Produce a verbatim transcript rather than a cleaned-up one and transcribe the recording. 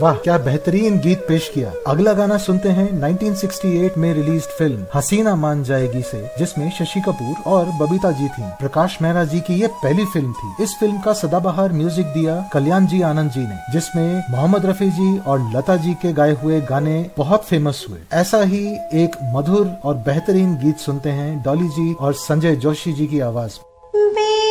वाह क्या बेहतरीन गीत पेश किया। अगला गाना सुनते हैं नाइनटीन सिक्सटी एट में रिलीज फिल्म हसीना मान जाएगी से, जिसमें शशि कपूर और बबीता जी थीं। प्रकाश मेहरा जी की ये पहली फिल्म थी। इस फिल्म का सदाबहार म्यूजिक दिया कल्याण जी आनंद जी ने, जिसमें मोहम्मद रफी जी और लता जी के गाए हुए गाने बहुत फेमस हुए। ऐसा ही एक मधुर और बेहतरीन गीत सुनते हैं डॉली जी और संजय जोशी जी की आवाज।